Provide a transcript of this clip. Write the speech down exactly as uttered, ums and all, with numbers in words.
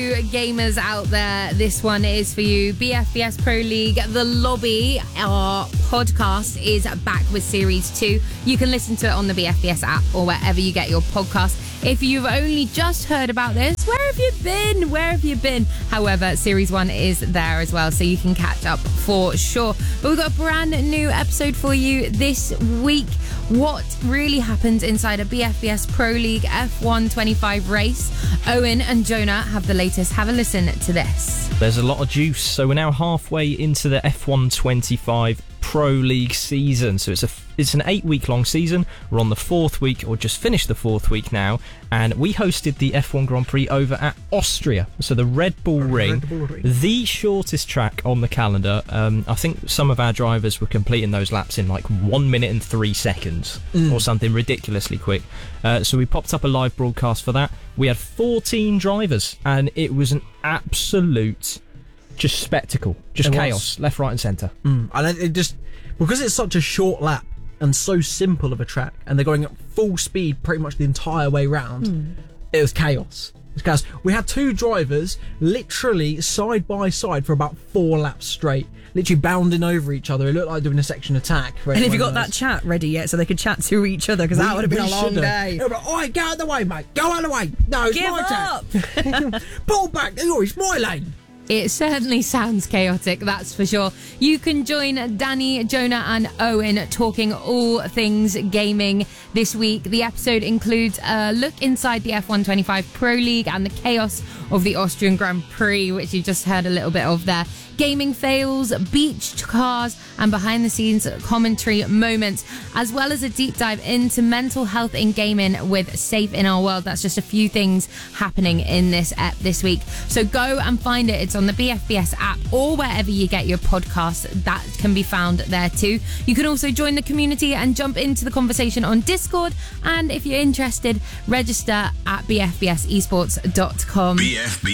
Gamers out there, this one is for you. B F B S Pro League, The Lobby, our podcast is back with Series two. You can listen to it on the B F B S app or wherever you get your podcast. If you've only just heard about this, where have you been? Where have you been? However, Series one is there as well, so you can catch up for sure. But we've got a brand new episode for you this week. What really happened inside a B F B S Pro League F one twenty-five race? Owen and Jonah have the latest. Have a listen to this. There's a lot of juice. So we're now halfway into the F one twenty-five Pro League season. So it's a it's an eight week long season. We're on the fourth week, or just finished the fourth week now, and we hosted the F one Grand Prix over at Austria. So the Red Bull Ring, Red Bull Ring. the shortest track on the calendar. Um, I think some of our drivers were completing those laps in like one minute and three seconds Mm. or something ridiculously quick. Uh, so we popped up a live broadcast for that. We had fourteen drivers, and it was an absolute just spectacle, just It was. chaos, left, right, and centre. Mm. And it just, because it's such a short lap and so simple of a track, and they're going at full speed pretty much the entire way round, Mm. it was chaos. It was chaos. We had two drivers literally side by side for about four laps straight, literally bounding over each other. It looked like doing a section attack. for And have you anyone got else. that chat ready yet so they could chat to each other? Because We- that would have been we a long should've. day. They were like, "Oi, get out of the way, mate. Go out of the way. No, it's Give my up! turn. Pull back. Oh, it's my lane." It certainly sounds chaotic, that's for sure. You can join Danny, Jonah and Owen talking all things gaming this week. The episode includes a look inside the F one twenty-five Pro League and the chaos of the Austrian Grand Prix, which you just heard a little bit of there. Gaming fails, beach cars and behind the scenes commentary moments, as well as a deep dive into mental health in gaming with Safe in Our World. That's just a few things happening in this ep this week. So go and find it. It's on the B F B S app or wherever you get your podcasts. That can be found there too. You can also join the community and jump into the conversation on Discord. And if you're interested, register at b f b s esports dot com. B F B